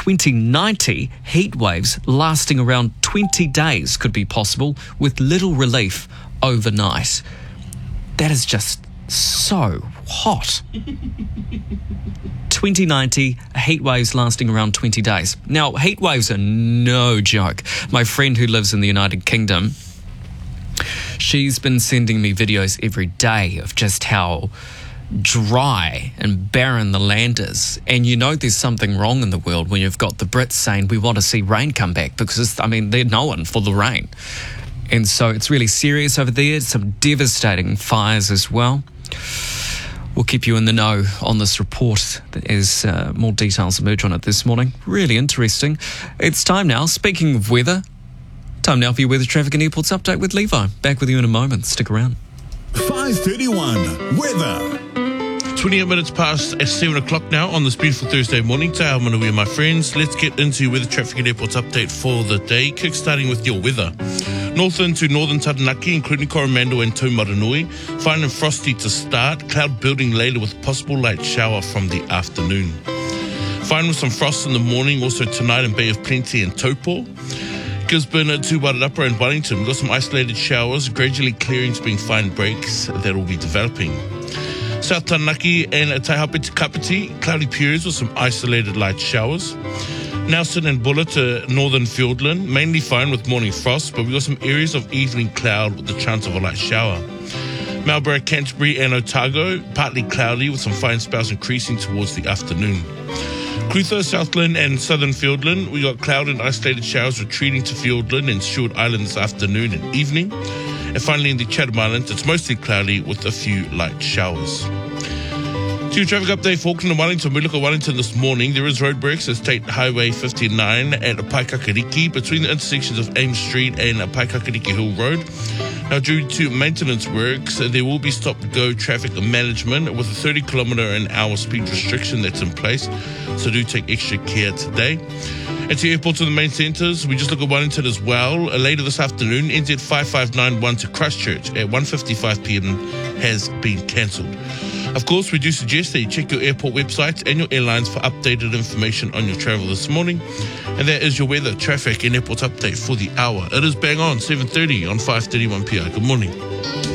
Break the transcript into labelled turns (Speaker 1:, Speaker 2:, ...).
Speaker 1: 2090, heat waves lasting around 20 days could be possible with little relief overnight. That is just so hot. 2090, heat waves lasting around 20 days. Now, heat waves are no joke. My friend who lives in the United Kingdom, she's been sending me videos every day of just how dry and barren the land is. And you know there's something wrong in the world when you've got the Brits saying we want to see rain come back because, they're known for the rain. And so it's really serious over there. Some devastating fires as well. We'll keep you in the know on this report as more details emerge on it this morning. Really interesting. It's time now, speaking of weather, time now for your weather, traffic and airports update with Levi. Back with you in a moment. Stick around.
Speaker 2: 5:31 weather.
Speaker 3: 28 minutes past 7 o'clock now on this beautiful Thursday morning. Te ao manawi, my friends. Let's get into weather, traffic and airports update for the day. Kick-starting with your weather. North into northern Taranaki, including Coromandel and Taumaranui. Fine and frosty to start. Cloud building later with possible light shower from the afternoon. Fine with some frost in the morning, also tonight in Bay of Plenty and Taupo. Gisborne to Wairarapa and Wellington. We've got some isolated showers, gradually clearing to being fine breaks that will be developing. South Taranaki and Taihape to Kapiti, cloudy periods with some isolated light showers. Nelson and Bulla to northern Fiordland, mainly fine with morning frost, but we've got some areas of evening cloud with the chance of a light shower. Marlborough, Canterbury and Otago, partly cloudy with some fine spells increasing towards the afternoon. Clutha, Southland and southern Fiordland, we got cloud and isolated showers retreating to Fiordland and Stewart Island this afternoon and evening. And finally in the Chatham Islands, it's mostly cloudy with a few light showers. To your traffic update for Auckland and Wellington. We look at Wellington this morning. There is road breaks at State Highway 59 at Paikakariki between the intersections of Ames Street and Paikakariki Hill Road. Now, due to maintenance works, there will be stop-go traffic management with a 30km/h speed restriction that's in place. So do take extra care today. And to airports in the main centres, we just look at Wellington as well. Later this afternoon, NZ 5591 to Christchurch at 1:55pm has been cancelled. Of course, we do suggest that you check your airport websites and your airlines for updated information on your travel this morning. And that is your weather, traffic and airport update for the hour. It is bang on 7:30 on 5:31 PI. Good morning.